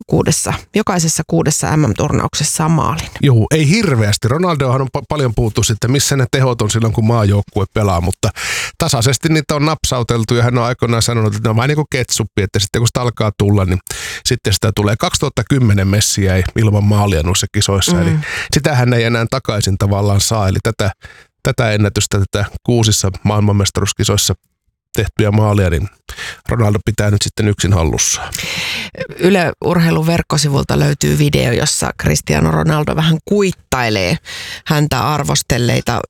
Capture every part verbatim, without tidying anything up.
kuudessa, jokaisessa kuudessa M M-turnauksessa maalin. Joo, ei hirveästi. Ronaldohan on pa- paljon puhuttu sitten, missä ne tehot on silloin, kun maajoukkue pelaa, mutta tasaisesti niitä on napsauteltu ja hän on aikoinaan sanonut, että ne on vähän niin kuin ketsuppi, että sitten kun sitä alkaa tulla, niin sitten sitä tulee. kaksituhattakymmenen Messi jäi ilman maalia noissa kisoissa, mm. eli sitähän ei enää takaisin tavallaan saa, eli tätä, tätä ennätystä, tätä kuusissa maailmanmestaruuskisoissa tehtyjä maalia, niin Ronaldo pitää nyt sitten yksin hallussaan. Yle Urheilun verkkosivulta löytyy video, jossa Cristiano Ronaldo vähän kuittailee häntä arvostelleita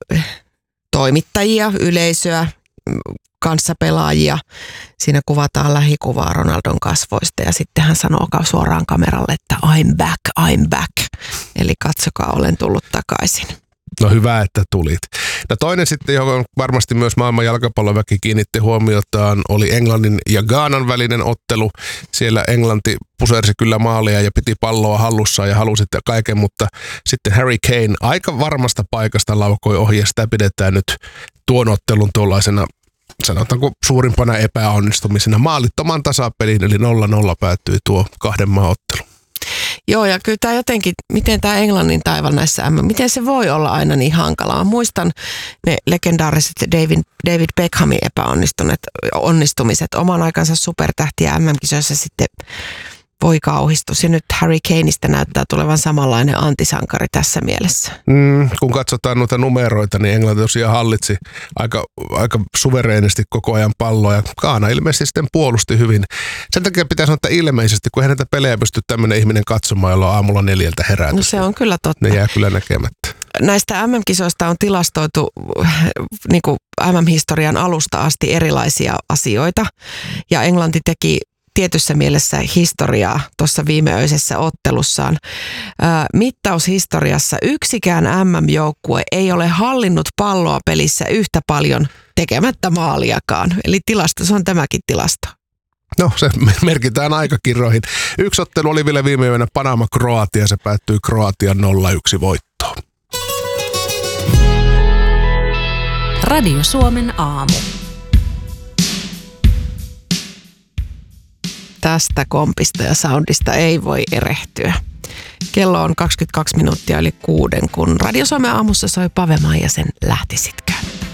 toimittajia, yleisöä, kanssapelaajia. Siinä kuvataan lähikuvaa Ronaldon kasvoista ja sitten hän sanoo suoraan kameralle, että I'm back, I'm back. Eli katsokaa, olen tullut takaisin. No hyvä, että tulit. No toinen sitten, johon varmasti myös maailman jalkapalloväki kiinnitti huomiotaan, oli Englannin ja Ghanan välinen ottelu. Siellä Englanti pusersi kyllä maalia ja piti palloa hallussaan ja halusi kaiken, mutta sitten Harry Kane aika varmasta paikasta laukoi ohi ja sitä pidetään nyt tuon ottelun tuollaisena, sanotaanko suurimpana epäonnistumisena. Maalittoman tasapeliin, eli nolla nolla päättyi tuo kahden maan ottelu. Joo, ja kyllä tämä jotenkin, miten tämä Englannin taival näissä, miten se voi olla aina niin hankalaa. Mä muistan ne legendaariset David, David Beckhamin epäonnistuneet onnistumiset. Oman aikansa supertähtiä M M-kisoissa sitten voi kauhistus. Ja nyt Harry Kaneista näyttää tulevan samanlainen antisankari tässä mielessä. Mm, kun katsotaan noita numeroita, niin Englanti tosiaan hallitsi aika, aika suvereenisti koko ajan palloa. Ja Ghana ilmeisesti sitten puolusti hyvin. Sen takia pitää sanoa, että ilmeisesti, kun ei näitä pelejä pysty tämmöinen ihminen katsomaan, jolla on aamulla neljältä herätys. No se on kyllä totta. Ne jää kyllä näkemättä. Näistä M M-kisoista on tilastoitu niin kuin M M-historian alusta asti erilaisia asioita. Ja Englanti teki tietyssä mielessä historiaa tuossa viimeöisessä ottelussaan. Ää, mittaushistoriassa yksikään M M-joukkue ei ole hallinnut palloa pelissä yhtä paljon tekemättä maaliakaan. Eli tilasto, se on tämäkin tilasto. No, se merkitään aikakirjoihin. Yksi ottelu oli vielä viime yönä Panama-Kroatia, se päättyi Kroatian nolla yksi voittoon. Radio Suomen aamu. Tästä kompista ja soundista ei voi erehtyä. Kello on kaksikymmentäkaksi minuuttia yli kuuden, kun Radio Suomen aamussa soi Pave Maijasen Lähtisitkö.